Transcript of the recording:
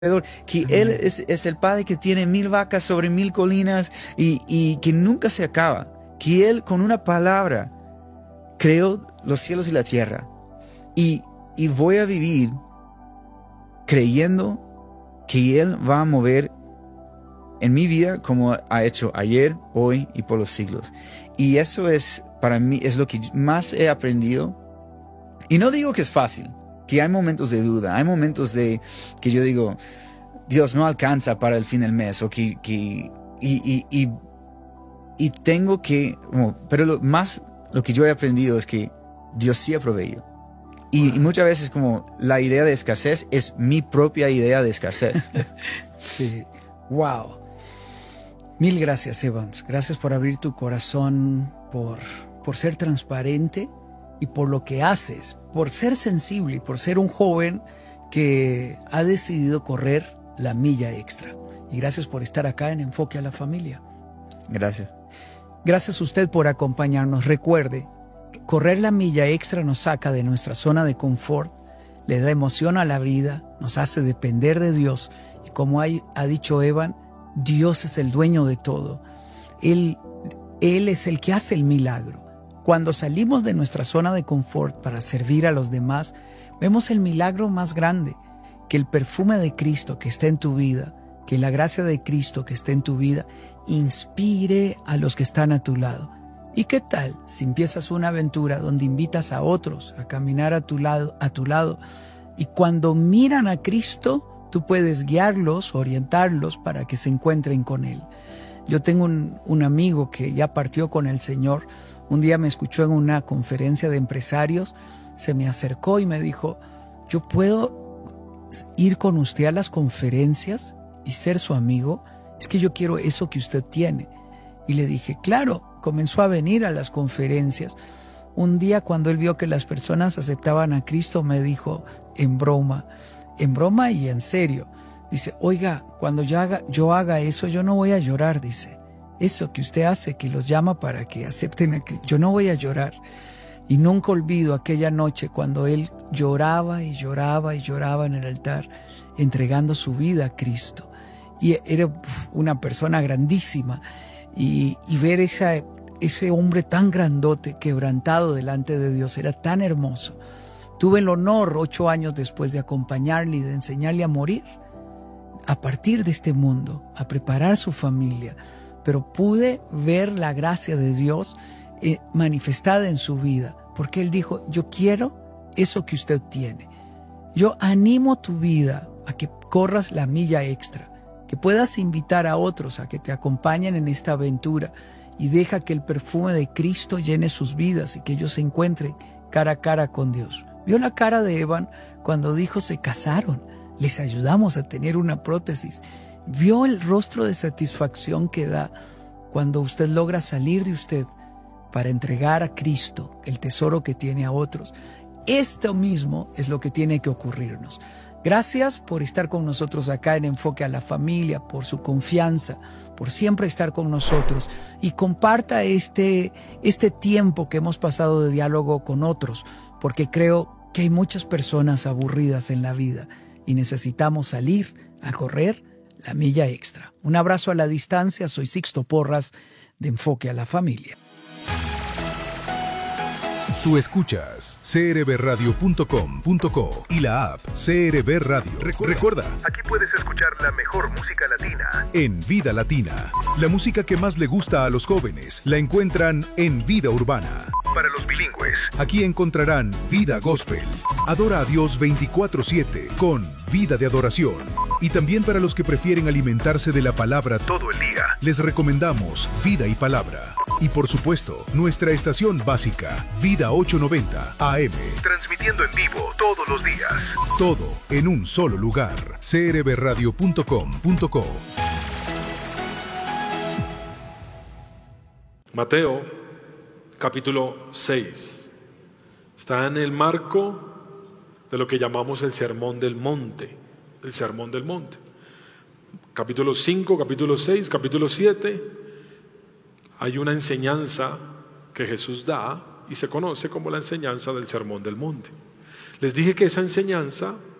que Él es el Padre que tiene 1000 vacas sobre 1000 colinas y que nunca se acaba, que Él con una palabra creó los cielos y la tierra, y voy a vivir creyendo que Él va a mover en mi vida como ha hecho ayer, hoy y por los siglos. Y eso es, para mí, es lo que más he aprendido. Y no digo que es fácil, que hay momentos de duda, hay momentos de que yo digo, Dios no alcanza para el fin del mes, o que tengo que, pero lo que yo he aprendido es que Dios sí ha proveído. Y muchas veces como la idea de escasez es mi propia idea de escasez. Sí, wow. Mil gracias, Evans. Gracias por abrir tu corazón, por ser transparente y por lo que haces, por ser sensible y por ser un joven que ha decidido correr la milla extra. Y gracias por estar acá en Enfoque a la Familia. Gracias. Gracias a usted por acompañarnos. Recuerde, correr la milla extra nos saca de nuestra zona de confort, le da emoción a la vida, nos hace depender de Dios. Y como ha dicho Evan, Dios es el dueño de todo. Él es el que hace el milagro. Cuando salimos de nuestra zona de confort para servir a los demás, vemos el milagro más grande, que el perfume de Cristo que está en tu vida, que la gracia de Cristo que está en tu vida, inspire a los que están a tu lado. ¿Y qué tal si empiezas una aventura donde invitas a otros a caminar a tu lado, y cuando miran a Cristo, tú puedes guiarlos, orientarlos para que se encuentren con Él? Yo tengo un amigo que ya partió con el Señor. Un día me escuchó en una conferencia de empresarios, se me acercó y me dijo, ¿yo puedo ir con usted a las conferencias y ser su amigo? Es que yo quiero eso que usted tiene. Y le dije, claro. Comenzó a venir a las conferencias. Un día, cuando él vio que las personas aceptaban a Cristo, me dijo en broma y en serio, dice, oiga, cuando yo haga eso, yo no voy a llorar, dice. Eso que usted hace, que los llama para que acepten a Cristo, yo no voy a llorar. Y nunca olvido aquella noche cuando él lloraba y lloraba y lloraba en el altar, entregando su vida a Cristo. Y era una persona grandísima. Y ver ese hombre tan grandote, quebrantado delante de Dios, era tan hermoso. Tuve el honor 8 años después de acompañarle y de enseñarle a morir, a partir de este mundo, a preparar su familia. Pero pude ver la gracia de Dios manifestada en su vida, porque él dijo, yo quiero eso que usted tiene. Yo animo tu vida a que corras la milla extra, que puedas invitar a otros a que te acompañen en esta aventura, y deja que el perfume de Cristo llene sus vidas y que ellos se encuentren cara a cara con Dios. Vio la cara de Evan cuando dijo se casaron, les ayudamos a tener una prótesis. Vio el rostro de satisfacción que da cuando usted logra salir de usted para entregar a Cristo el tesoro que tiene a otros. Esto mismo es lo que tiene que ocurrirnos. Gracias por estar con nosotros acá en Enfoque a la Familia, por su confianza, por siempre estar con nosotros, y comparta este tiempo que hemos pasado de diálogo con otros, porque creo que hay muchas personas aburridas en la vida y necesitamos salir a correr la milla extra. Un abrazo a la distancia, soy Sixto Porras de Enfoque a la Familia. Tú escuchas crbradio.com.co y la app CRB Radio. Recuerda, aquí puedes escuchar la mejor música latina en Vida Latina. La música que más le gusta a los jóvenes la encuentran en Vida Urbana. Para los bilingües, aquí encontrarán Vida Gospel. Adora a Dios 24/7 con Vida de Adoración. Y también para los que prefieren alimentarse de la palabra todo el día, les recomendamos Vida y Palabra. Y por supuesto, nuestra estación básica, Vida 890 AM, transmitiendo en vivo todos los días. Todo en un solo lugar. crbradio.com.co. Mateo, capítulo 6. Está en el marco de lo que llamamos el Sermón del Monte. El Sermón del Monte. Capítulo 5, capítulo 6, capítulo 7. Hay una enseñanza que Jesús da y se conoce como la enseñanza del Sermón del Monte. Les dije que esa enseñanza